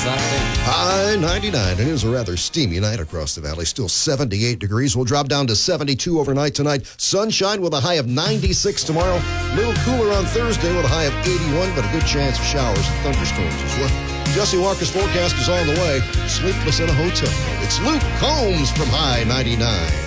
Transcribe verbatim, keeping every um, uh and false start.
Sunday. High ninety-nine. It is a rather steamy night across the valley. Still seventy-eight degrees. We'll drop down to seventy-two overnight tonight. Sunshine with a high of ninety-six tomorrow. A little cooler on Thursday with a high of eighty-one, but a good chance of showers and thunderstorms as well. Jesse Walker's forecast is on the way. Sleepless in a hotel. It's Luke Combs from High ninety-nine.